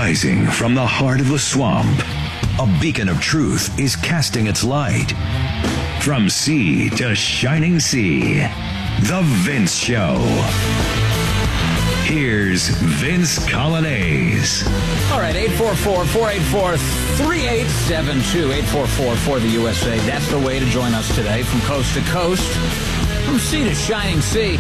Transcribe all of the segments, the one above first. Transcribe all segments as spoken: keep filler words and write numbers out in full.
Rising from the heart of the swamp, a beacon of truth is casting its light. From sea to shining sea, The Vince Show. Here's Vince Coglianese. All right, eight four four, four eight four, three eight seven two, eight four four for the U S A. That's the way to join us today, from coast to coast, from sea to shining sea.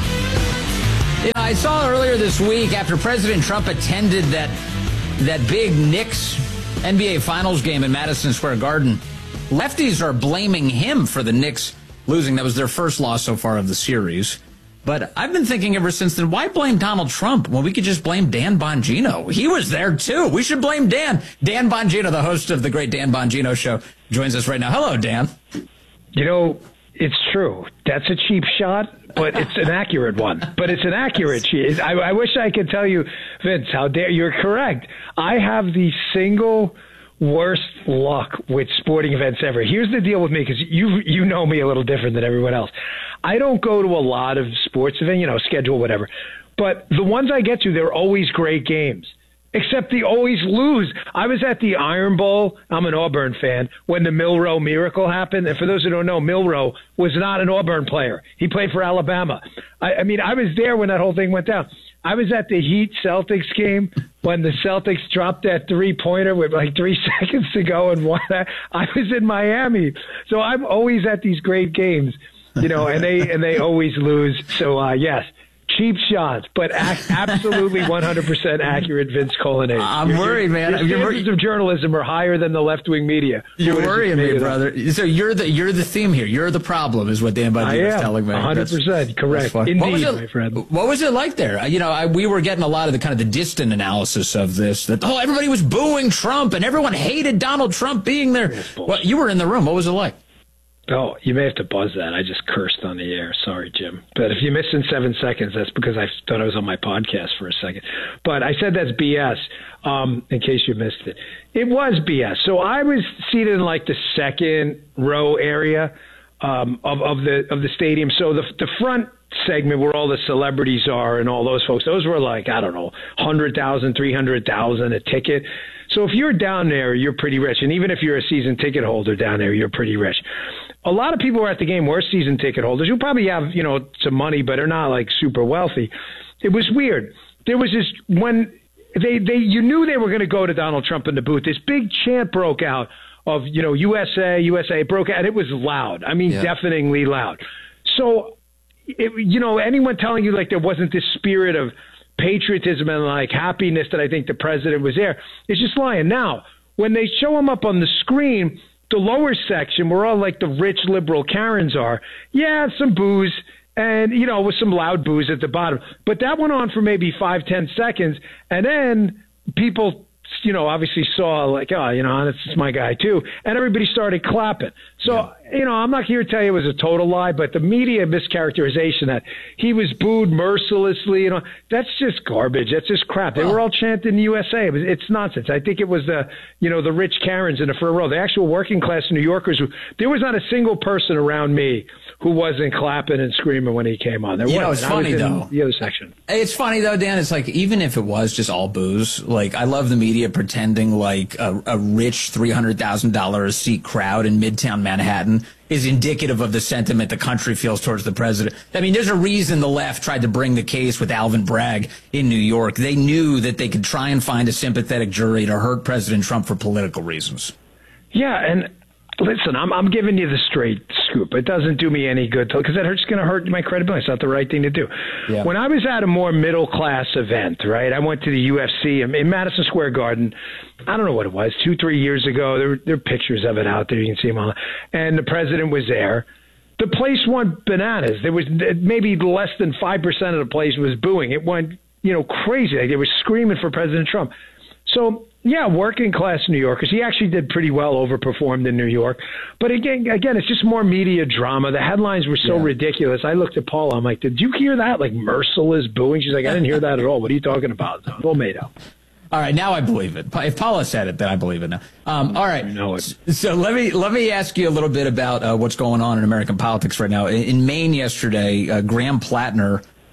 You know, I saw earlier this week, after President Trump attended that that big Knicks N B A Finals game in Madison Square Garden, lefties are blaming him for the Knicks losing. That was their first loss so far of the series. But I've been thinking ever since then, why blame Donald Trump when we could just blame Dan Bongino? He was there, too. We should blame Dan. Dan Bongino, the host of the great Dan Bongino Show, joins us right now. Hello, Dan. You know, it's true. That's a cheap shot, but it's an accurate one. But it's an accurate cheat. I, I wish I could tell you, Vince, how dare you're correct. I have the single worst luck with sporting events ever. Here's the deal with me, because you you know me a little different than everyone else. I don't go to a lot of sports events, you know, schedule, whatever. But the ones I get to, they're always great games, except they always lose. I was at the Iron Bowl. I'm an Auburn fan when the Milroe miracle happened. And for those who don't know, Milroe was not an Auburn player. He played for Alabama. I, I mean, I was there when that whole thing went down. I was at the Heat Celtics game when the Celtics dropped that three-pointer with like three seconds to go and won that. I was in Miami. So I'm always at these great games, you know, and they and they always lose. So, uh, yes, cheap shots, but ac- absolutely one hundred percent accurate Vince Coglianese. I'm your, worried, your, man. Your standards wor- of journalism are higher than the left-wing media. You're worrying me, brother. So you're the you're the theme here. You're the problem, is what Dan Bongino is telling me. one hundred percent that's, correct. That's Indeed, it, my friend. What was it like there? You know, I, we were getting a lot of the kind of the distant analysis of this. That oh, everybody was booing Trump and everyone hated Donald Trump being there. Well, you were in the room. What was it like? Oh, you may have to buzz that. I just cursed on the air. Sorry, Jim. But if you missed in seven seconds, that's because I thought I was on my podcast for a second. But I said that's B S, um, in case you missed it. It was B S. So I was seated in like the second row area um, of, of the of the stadium. So the the front segment where all the celebrities are and all those folks, those were like, I don't know, one hundred thousand, three hundred thousand a ticket. So if you're down there, you're pretty rich. And even if you're a season ticket holder down there, you're pretty rich. A lot of people who are at the game were season ticket holders. You probably have, you know, some money, but are not like super wealthy. It was weird. There was this when they, they you knew they were going to go to Donald Trump in the booth. This big chant broke out of, you know, U S A, U S A broke out. And it was loud. I mean, yeah. Deafeningly loud. So, it, you know, anyone telling you like there wasn't this spirit of patriotism and like happiness that I think the president was there is just lying. Now, when they show him up on the screen, the lower section, where all like the rich liberal Karens are, yeah, some booze and, you know, with some loud booze at the bottom. But that went on for maybe five, ten seconds. And then people, you know, obviously saw like, oh, you know, that's my guy too. And everybody started clapping. So, yeah. you know, I'm not here to tell you it was a total lie, but the media mischaracterization that he was booed mercilessly, you know, that's just garbage. That's just crap. They were all chanting U S A. It was, it's nonsense. I think it was the, you know, the rich Karens in the front row, the actual working class New Yorkers. Who, there was not a single person around me who wasn't clapping and screaming when he came on. There you wasn't. know, it's funny, though. The other section. It's funny, though, Dan. It's like, even if it was just all booze, like, I love the media pretending like a, a rich three hundred thousand dollars a seat crowd in Midtown Manhattan is indicative of the sentiment the country feels towards the president. I mean, there's a reason the left tried to bring the case with Alvin Bragg in New York. They knew that they could try and find a sympathetic jury to hurt President Trump for political reasons. Yeah, and listen, I'm I'm giving you the straight scoop. It doesn't do me any good because that's going to hurt my credibility. It's not the right thing to do. Yeah. When I was at a more middle class event, right? I went to the U F C in, in Madison Square Garden. I don't know what it was, two, three years ago. There, there are pictures of it out there. You can see them all. And the president was there. The place went bananas. There was maybe less than five percent of the place was booing. It went, you know, crazy. Like they were screaming for President Trump. So, yeah, working class New Yorkers. He actually did pretty well, overperformed in New York. But again, again, it's just more media drama. The headlines were so yeah. ridiculous. I looked at Paula. I'm like, did you hear that? Like merciless booing? She's like, I didn't hear that at all. What are you talking about? It's all made up. All right, now I believe it. If Paula said it, then I believe it now. Um, all right, you know it. So let me let me ask you a little bit about uh, what's going on in American politics right now. In, in Maine yesterday, uh, Graham Plattner,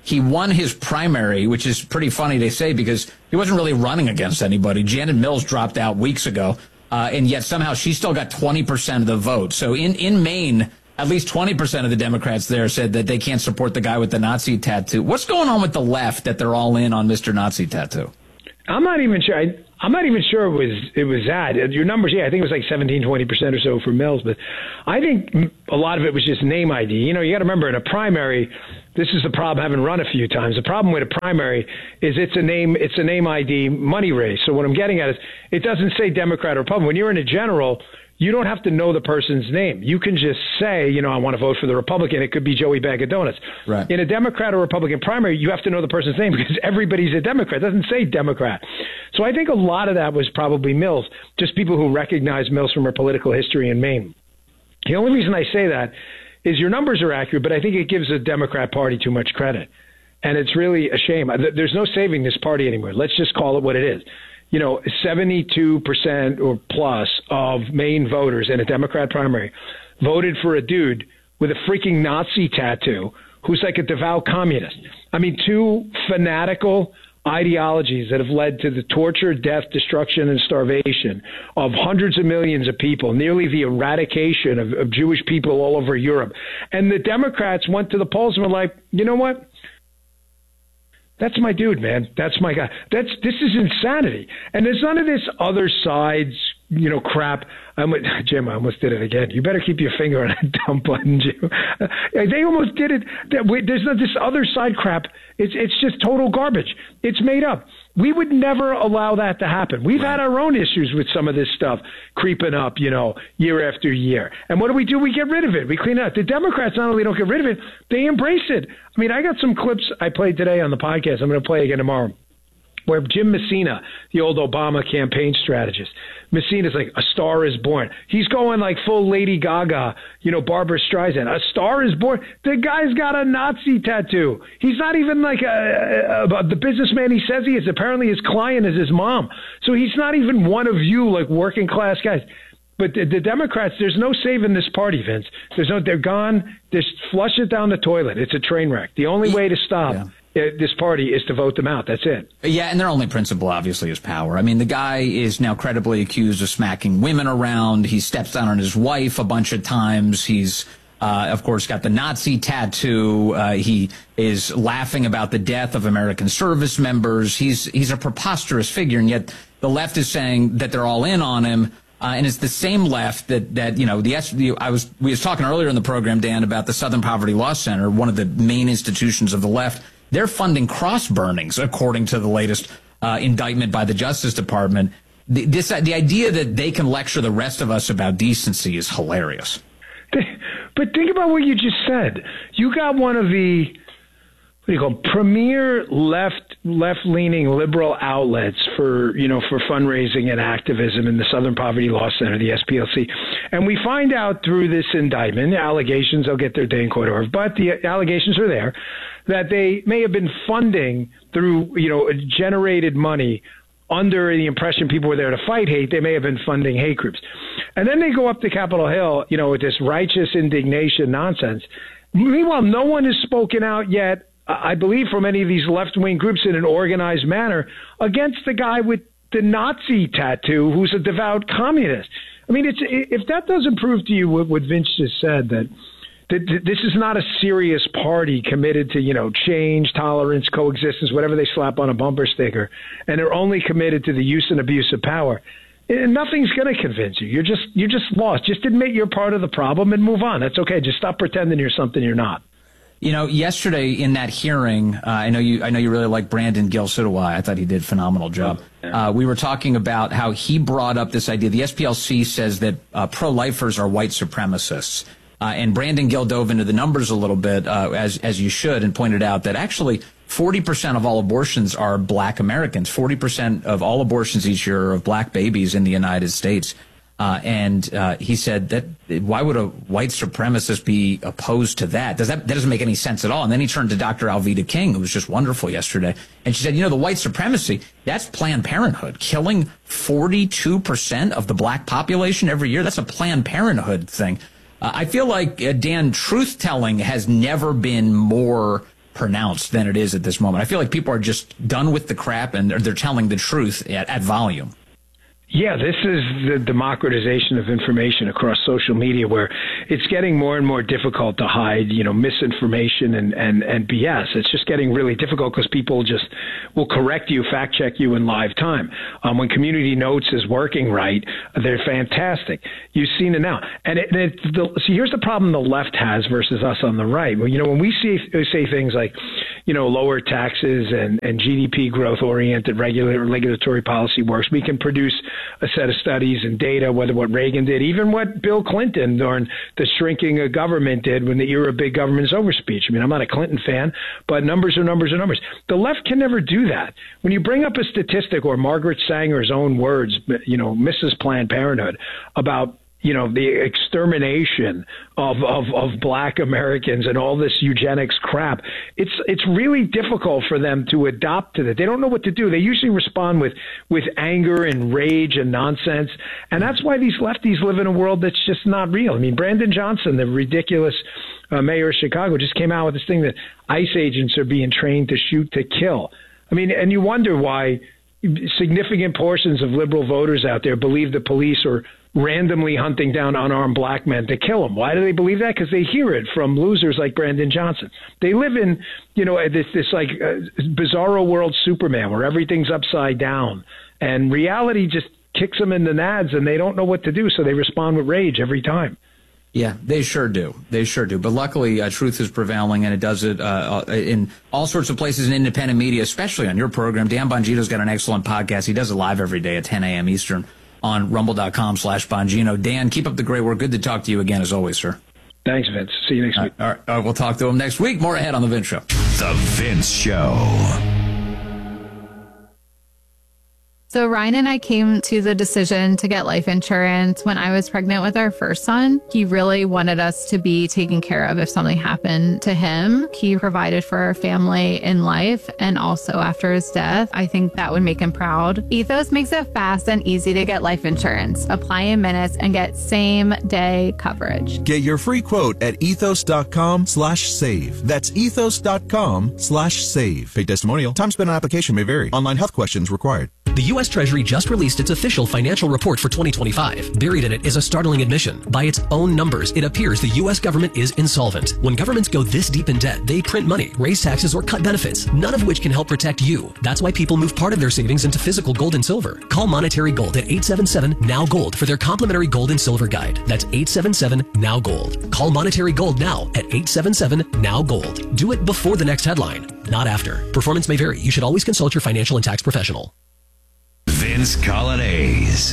he won his primary, which is pretty funny to say because he wasn't really running against anybody. Janet Mills dropped out weeks ago, uh, and yet somehow she still got twenty percent of the vote. So in, in Maine, at least twenty percent of the Democrats there said that they can't support the guy with the Nazi tattoo. What's going on with the left that they're all in on Mister Nazi tattoo? I'm not even sure. I, I'm not even sure it was it was that. Your numbers, yeah, I think it was like seventeen, twenty percent or so for Mills. But I think a lot of it was just name I D. You know, you got to remember in a primary, this is the problem having run a few times. The problem with a primary is it's a name it's a name I D money race. So what I'm getting at is it doesn't say Democrat or Republican. When you're in a general, you don't have to know the person's name. You can just say, you know, I want to vote for the Republican. It could be Joey Bag of Donuts. Right. In a Democrat or Republican primary, you have to know the person's name because everybody's a Democrat. It doesn't say Democrat. So I think a lot of that was probably Mills, just people who recognize Mills from her political history in Maine. The only reason I say that is your numbers are accurate, but I think it gives the Democrat Party too much credit. And it's really a shame. There's no saving this party anymore. Let's just call it what it is. You know, seventy-two percent or plus of Maine voters in a Democrat primary voted for a dude with a freaking Nazi tattoo who's like a devout communist. I mean, two fanatical ideologies that have led to the torture, death, destruction, and starvation of hundreds of millions of people, nearly the eradication of, of Jewish people all over Europe. And the Democrats went to the polls and were like, you know what? That's my dude, man. That's my guy. That's this is insanity. And there's none of this other side's, you know, crap. I'm, Jim, I almost did it again. You better keep your finger on that dumb button, Jim. They almost did it. There's not this other side crap. It's it's just total garbage. It's made up. We would never allow that to happen. We've had our own issues with some of this stuff creeping up, you know, year after year. And what do we do? We get rid of it. We clean it up. The Democrats not only don't get rid of it, they embrace it. I mean, I got some clips I played today on the podcast. I'm going to play again tomorrow, where Jim Messina, the old Obama campaign strategist, Messina's like, a star is born. He's going like full Lady Gaga, you know, Barbara Streisand. A star is born. The guy's got a Nazi tattoo. He's not even like a, a, a, the businessman he says he is. Apparently his client is his mom. So he's not even one of you, like working class guys. But the, the Democrats, there's no saving this party, Vince. There's no, they're gone. Just flush it down the toilet. It's a train wreck. The only way to stop yeah. this party is to vote them out. That's it. Yeah, and their only principle, obviously, is power. I mean, the guy is now credibly accused of smacking women around. He steps down on his wife a bunch of times. He's, uh, of course, got the Nazi tattoo. Uh, he is laughing about the death of American service members. He's he's a preposterous figure, and yet the left is saying that they're all in on him. Uh, and it's the same left that, that you know, the, the I was we was talking earlier in the program, Dan, about the Southern Poverty Law Center, one of the main institutions of the left. They're funding cross burnings, according to the latest uh, indictment by the Justice Department. The, this the idea that they can lecture the rest of us about decency is hilarious. But think about what you just said. You got one of the what do you call premier left left leaning liberal outlets for you know for fundraising and activism in the Southern Poverty Law Center, the S P L C, and we find out through this indictment, the allegations, they'll get their day in court, but the allegations are there that they may have been funding through you know generated money under the impression people were there to fight hate. They may have been funding hate groups, and then they go up to Capitol Hill, you know, with this righteous indignation nonsense. Meanwhile, no one has spoken out yet, I believe, from any of these left-wing groups in an organized manner against the guy with the Nazi tattoo who's a devout communist. I mean, it's if that doesn't prove to you what, what Vince just said, that, that this is not a serious party committed to, you know, change, tolerance, coexistence, whatever they slap on a bumper sticker, and they're only committed to the use and abuse of power, and nothing's going to convince you. You're just you're just lost. Just admit you're part of the problem and move on. That's okay. Just stop pretending you're something you're not. You know, yesterday in that hearing, uh, I know you I know you really like Brandon Gill, so do I. I thought he did a phenomenal job. Uh, we were talking about how he brought up this idea. The S P L C says that uh, pro-lifers are white supremacists. Uh, and Brandon Gill dove into the numbers a little bit, uh, as as you should, and pointed out that actually forty percent of all abortions are black Americans. forty percent of all abortions each year are of black babies in the United States. Uh, and uh, he said that why would a white supremacist be opposed to that? Does that that doesn't make any sense at all? And then he turned to Doctor Alveda King, who was just wonderful yesterday, and she said, you know, the white supremacy, that's Planned Parenthood, killing forty-two percent of the black population every year. That's a Planned Parenthood thing. Uh, I feel like, uh, Dan, truth-telling has never been more pronounced than it is at this moment. I feel like people are just done with the crap and they're, they're telling the truth at, at volume. Yeah, this is the democratization of information across social media, where it's getting more and more difficult to hide, you know, misinformation and, and, and B S. It's just getting really difficult because people just will correct you, fact check you in live time. Um, when Community Notes is working right, they're fantastic. You've seen it now. And it, it, the, see, here's the problem the left has versus us on the right. Well, you know, when we see, say things like, you know, lower taxes and, and G D P growth oriented regular, regulatory policy works, we can produce a set of studies and data, whether what Reagan did, even what Bill Clinton during the shrinking of government did when the era of big government is over speech. I mean, I'm not a Clinton fan, but numbers are numbers are numbers. The left can never do that. When you bring up a statistic, or Margaret Sanger's own words, you know, Missus Planned Parenthood, about you know, the extermination of, of, of black Americans and all this eugenics crap, it's it's really difficult for them to adopt to that. They don't know what to do. They usually respond with, with anger and rage and nonsense. And that's why these lefties live in a world that's just not real. I mean, Brandon Johnson, the ridiculous uh, mayor of Chicago, just came out with this thing that ICE agents are being trained to shoot to kill. I mean, and you wonder why significant portions of liberal voters out there believe the police are randomly hunting down unarmed black men to kill them. Why do they believe that? Because they hear it from losers like Brandon Johnson. They live in, you know, this, this like uh, bizarro world Superman where everything's upside down, and reality just kicks them in the nads and they don't know what to do. So they respond with rage every time. Yeah, they sure do. They sure do. But luckily, uh, truth is prevailing, and it does it uh, in all sorts of places in independent media, especially on your program. Dan Bongino's got an excellent podcast. He does it live every day at ten a.m. Eastern on rumble.com slash Bongino. Dan, keep up the great work. Good to talk to you again, as always, sir. Thanks, Vince. See you next all week. Right, all right, all right, we'll talk to him next week. More ahead on The Vince Show. The Vince Show. So Ryan and I came to the decision to get life insurance when I was pregnant with our first son. He really wanted us to be taken care of if something happened to him. He provided for our family in life and also after his death. I think that would make him proud. Ethos makes it fast and easy to get life insurance. Apply in minutes and get same day coverage. Get your free quote at ethos.com slash save. That's ethos.com slash save. Paid testimonial. Time spent on application may vary. Online health questions required. The U S Treasury just released its official financial report for twenty twenty-five. Buried in it is a startling admission. By its own numbers, it appears the U S government is insolvent. When governments go this deep in debt, they print money, raise taxes, or cut benefits, none of which can help protect you. That's why people move part of their savings into physical gold and silver. Call Monetary Gold at eight seven seven, N O W Gold for their complimentary gold and silver guide. That's eight seven seven, N O W Gold. Call Monetary Gold now at eight seven seven, N O W Gold. Do it before the next headline, not after. Performance may vary. You should always consult your financial and tax professional. Vince Colonnese.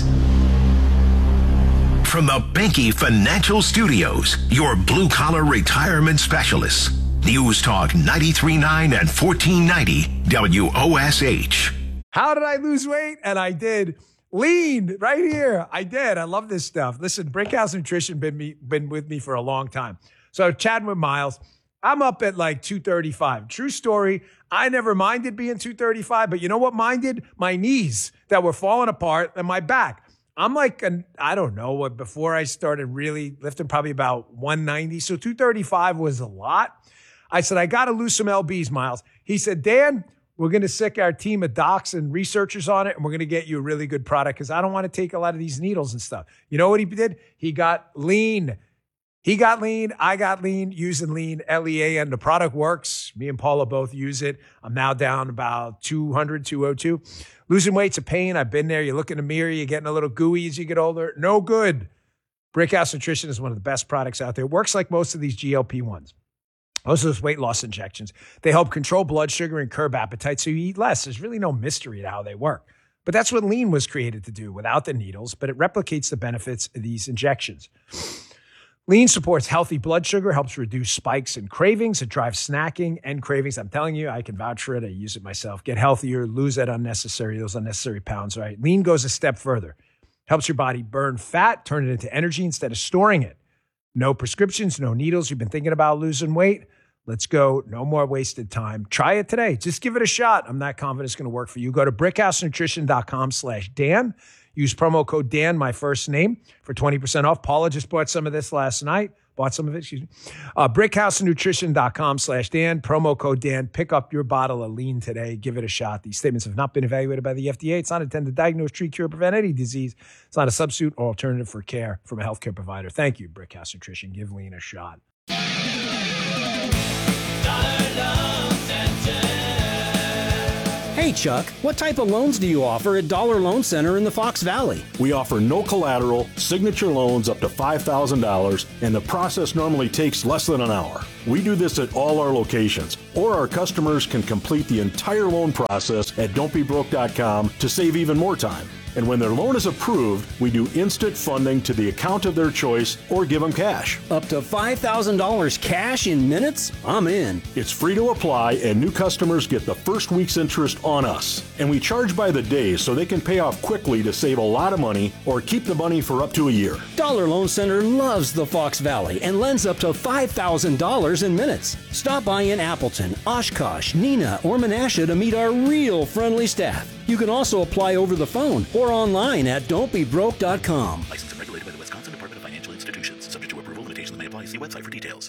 From the Benke Financial Studios, your blue-collar retirement specialists. News Talk ninety-three point nine and fourteen ninety W O S H. How did I lose weight? And I did. Lean right here. I did. I love this stuff. Listen, Brickhouse Nutrition been me been with me for a long time. So chatting with Miles, I'm up at like two thirty-five. True story. I never minded being two thirty-five, but you know what minded? My knees that were falling apart and my back. I'm like, an, I don't know what, before I started really lifting, probably about one ninety. So two thirty-five was a lot. I said, I got to lose some L Bs, Miles. He said, Dan, we're going to sick our team of docs and researchers on it, and we're going to get you a really good product because I don't want to take a lot of these needles and stuff. You know what he did? He got lean. He got lean. I got lean using lean, L E A, and the product works. Me and Paula both use it. I'm now down about two hundred, two oh two. Losing weight's a pain. I've been there. You look in the mirror, you're getting a little gooey as you get older. No good. Brickhouse Nutrition is one of the best products out there. It works like most of these G L P ones. Most of those weight loss injections. They help control blood sugar and curb appetite so you eat less. There's really no mystery to how they work. But that's what lean was created to do without the needles, but it replicates the benefits of these injections. Lean supports healthy blood sugar, helps reduce spikes and cravings. It drives snacking and cravings. I'm telling you, I can vouch for it. I use it myself. Get healthier, lose that unnecessary, those unnecessary pounds, right? Lean goes a step further. Helps your body burn fat, turn it into energy instead of storing it. No prescriptions, no needles. You've been thinking about losing weight? Let's go. No more wasted time. Try it today. Just give it a shot. I'm not confident it's going to work for you. Go to brickhousenutrition.com slash Dan. Use promo code Dan, my first name, for twenty percent off. Paula just bought some of this last night. bought some of it, excuse me. Uh, brickhousenutrition.com slash Dan, promo code Dan. Pick up your bottle of lean today. Give it a shot. These statements have not been evaluated by the F D A. It's not intended to diagnose, treat, cure, prevent any disease. It's not a substitute or alternative for care from a healthcare provider. Thank you, Brickhouse Nutrition. Give lean a shot. Hey, Chuck, what type of loans do you offer at Dollar Loan Center in the Fox Valley? We offer no collateral, signature loans up to five thousand dollars, and the process normally takes less than an hour. We do this at all our locations, or our customers can complete the entire loan process at don't be broke dot com to save even more time. And when their loan is approved, we do instant funding to the account of their choice or give them cash. Up to five thousand dollars cash in minutes? I'm in. It's free to apply, and new customers get the first week's interest on us. And we charge by the day so they can pay off quickly to save a lot of money or keep the money for up to a year. Dollar Loan Center loves the Fox Valley and lends up to five thousand dollars in minutes. Stop by in Appleton, Oshkosh, Neenah, or Menasha to meet our real friendly staff. You can also apply over the phone or online at don't be broke dot com. Licensed and regulated by the Wisconsin Department of Financial Institutions. Subject to approval, limitations may apply. See website for details.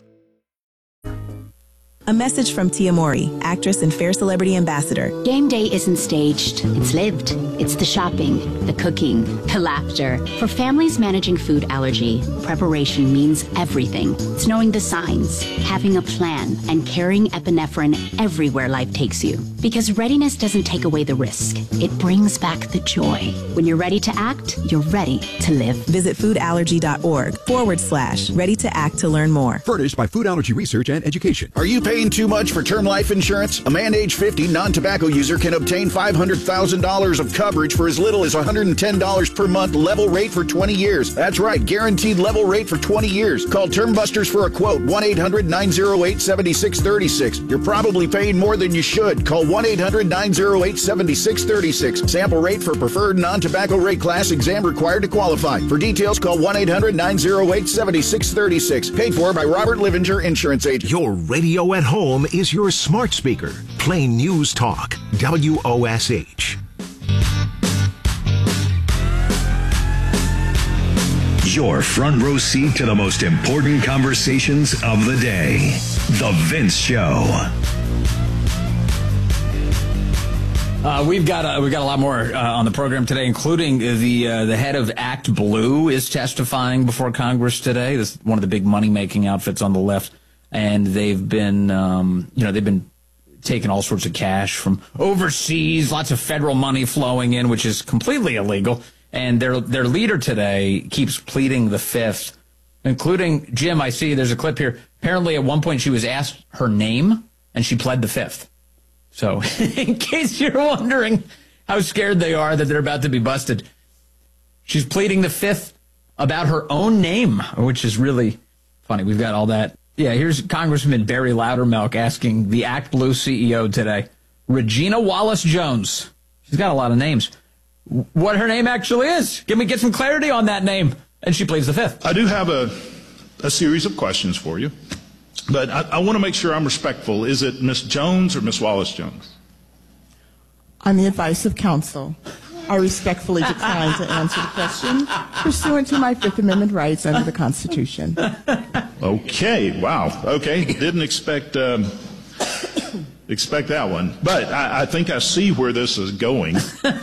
A message from Tia Mori, actress and Fair Celebrity Ambassador. Game day isn't staged, it's lived. It's the shopping, the cooking, the laughter. For families managing food allergy, preparation means everything. It's knowing the signs, having a plan, and carrying epinephrine everywhere life takes you. Because readiness doesn't take away the risk. It brings back the joy. When you're ready to act, you're ready to live. Visit foodallergy.org forward slash ready to act to learn more. Furnished by Food Allergy Research and Education. Are you paying too much for term life insurance? A man age fifty non-tobacco user can obtain five hundred thousand dollars of coverage for as little as one hundred ten dollars per month, level rate for twenty years. That's right, guaranteed level rate for twenty years. Call Term Busters for a quote, one eight hundred nine oh eight seven six three six. You're probably paying more than you should. Call one eight hundred nine oh eight seven six three six. Sample rate for preferred non-tobacco rate class, exam required to qualify. For details, call one eight hundred nine oh eight seven six three six. Paid for by Robert Livinger, Insurance Agent. Your radio at home is your smart speaker. Play News Talk, W O S H. Your front row seat to the most important conversations of the day. The Vince Show. Uh, we've got uh, we've got a lot more uh, on the program today, including the uh, the head of Act Blue is testifying before Congress today. This is one of the big money making outfits on the left, and they've been um, you know they've been taking all sorts of cash from overseas, lots of federal money flowing in, which is completely illegal. And their their leader today keeps pleading the fifth, including Jim. I see there's a clip here. Apparently, at one point she was asked her name, and she pled the fifth. So, in case you're wondering how scared they are that they're about to be busted, she's pleading the fifth about her own name, which is really funny. We've got all that. Yeah, here's Congressman Barry Loudermilk asking the Act Blue C E O today, Regina Wallace-Jones. She's got a lot of names. What her name actually is. Give me get some clarity on that name. And she pleads the fifth. I do have a, a series of questions for you. But I, I want to make sure I'm respectful. Is it Miss Jones or Miss Wallace-Jones? On the advice of counsel, I respectfully decline to answer the question pursuant to my Fifth Amendment rights under the Constitution. Okay. Wow. Okay. Didn't expect um, expect that one. But I, I think I see where this is going.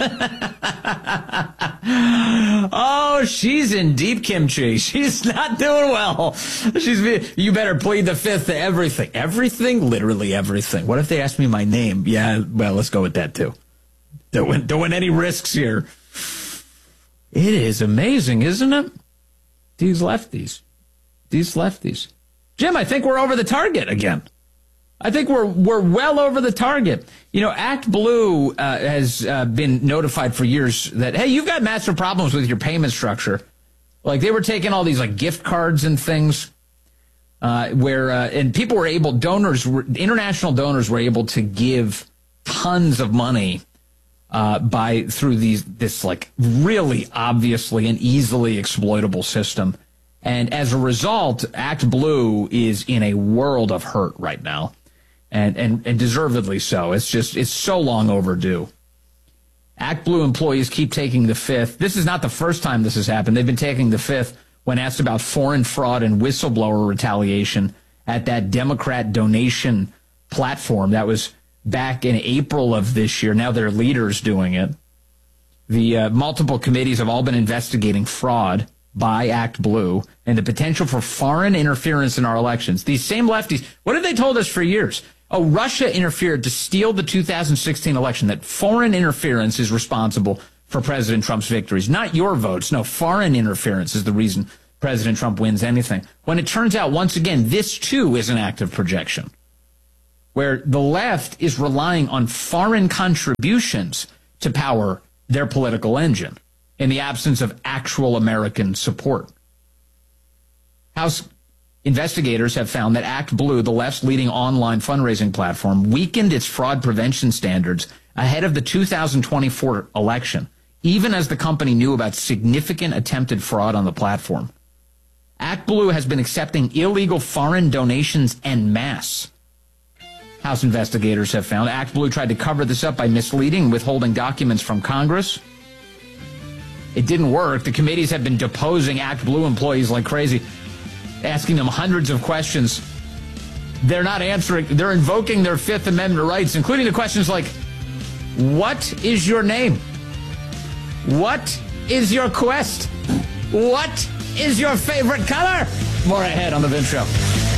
Oh, she's in deep kimchi. She's not doing well. She's. You better plead the fifth to everything. Everything? Literally everything. What if they ask me my name? Yeah, well, let's go with that, too. Don't win, don't win any risks here. It is amazing, isn't it? These lefties. These lefties. Jim, I think we're over the target again. I think we're we're well over the target. You know, Act Blue uh, has uh, been notified for years that, hey, you've got massive problems with your payment structure. Like, they were taking all these, like, gift cards and things uh, where, uh, and people were able, donors, were, international donors were able to give tons of money uh, by, through these, this, like, really obviously and easily exploitable system. And as a result, Act Blue is in a world of hurt right now. And, and, and deservedly so. It's just, it's so long overdue. Act Blue employees keep taking the fifth. This is not the first time this has happened. They've been taking the fifth when asked about foreign fraud and whistleblower retaliation at that Democrat donation platform. That was back in April of this year. Now their leaders doing it. The uh, multiple committees have all been investigating fraud by ActBlue and the potential for foreign interference in our elections. These same lefties, what have they told us for years? Oh, Russia interfered to steal the two thousand sixteen election, that foreign interference is responsible for President Trump's victories. Not your votes. No, foreign interference is the reason President Trump wins anything. When it turns out, once again, this too is an act of projection, where the left is relying on foreign contributions to power their political engine in the absence of actual American support. House investigators have found that ActBlue, the left's leading online fundraising platform, weakened its fraud prevention standards ahead of the two thousand twenty-four election, even as the company knew about significant attempted fraud on the platform. ActBlue has been accepting illegal foreign donations en masse. House investigators have found ActBlue tried to cover this up by misleading, withholding documents from Congress. It didn't work. The committees have been deposing ActBlue employees like crazy, asking them hundreds of questions. They're not answering. They're invoking their Fifth Amendment rights, including the questions like, what is your name? What is your quest? What is your favorite color? More ahead on The Vince Show.